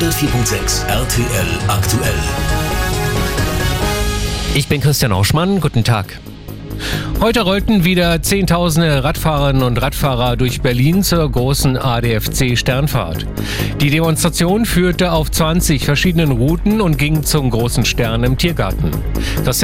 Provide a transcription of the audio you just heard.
104.6 RTL aktuell. Ich bin Christian Auschmann, guten Tag. Heute rollten wieder Zehntausende Radfahrerinnen und Radfahrer durch Berlin zur großen ADFC-Sternfahrt. Die Demonstration führte auf 20 verschiedenen Routen und ging zum großen Stern im Tiergarten.